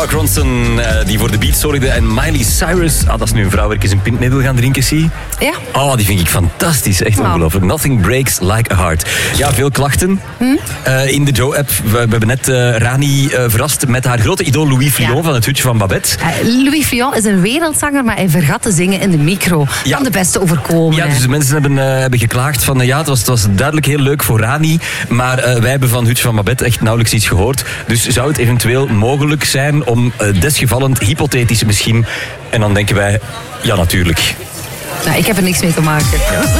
Mark Ronson, die voor de beat zorgde. En Miley Cyrus, dat is nu een vrouw waar ik eens een pint mee wil gaan drinken, zie. Ja. Oh, die vind ik fantastisch. Echt ongelooflijk. Nothing breaks like a heart. Ja, veel klachten in de Joe-app. We hebben net Rani verrast met haar grote idool Louis Flion van het hutje van Babette. Louis Flion is een wereldzanger, maar hij vergat te zingen in de micro. Ja. Kan de beste overkomen. Ja, dus de mensen hebben geklaagd van het was duidelijk heel leuk voor Rani, maar wij hebben van Hutje van Babette echt nauwelijks iets gehoord. Dus zou het eventueel mogelijk zijn om desgevallend, hypothetisch misschien, en dan denken wij, ja natuurlijk. Nou, ik heb er niks mee te maken. Ja.